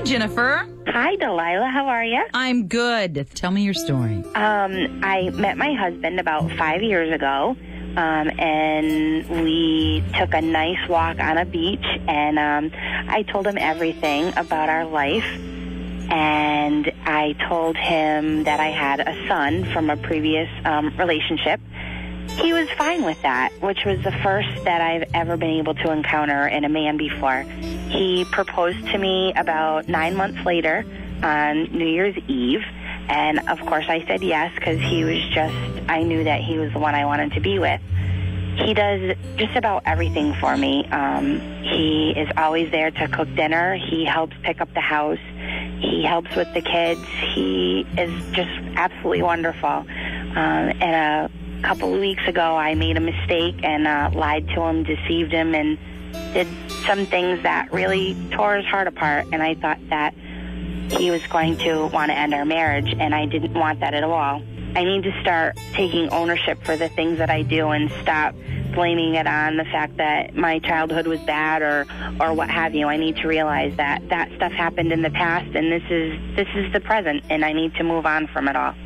Jennifer. Hi, Delilah. How are you? I'm good. Tell me your story. I met my husband about 5 years ago, and we took a nice walk on a beach, and I told him everything about our life, and I told him that I had a son from a previous relationship. He was fine with that, which was the first that I've ever been able to encounter in a man before. He proposed to me about 9 months later on New Year's Eve, and of course I said yes because I knew that he was the one I wanted to be with. He does just about everything for me. He is always there to cook dinner. He helps pick up the house. He helps with the kids. He is just absolutely wonderful. And a couple of weeks ago, I made a mistake and lied to him, deceived him, and did some things that really tore his heart apart. And I thought that he was going to want to end our marriage, and I didn't want that at all. I need to start taking ownership for the things that I do and stop blaming it on the fact that my childhood was bad or what have you. I need to realize that that stuff happened in the past, and this is the present, and I need to move on from it all.